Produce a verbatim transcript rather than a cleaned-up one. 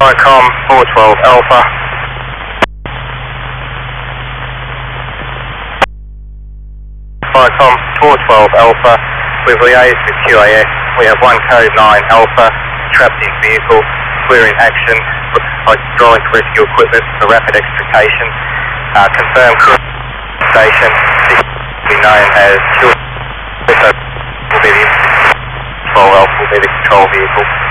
Vicom four twelve Alpha. Vicom four twelve Alpha, we've liaised with Q A S. We have one code nine Alpha, trapped in vehicle, clearing action, hydraulic rescue equipment for rapid extrication. Uh, confirmed crew station, this will be known as Q A S, will be the twelve Alpha, will be the control vehicle.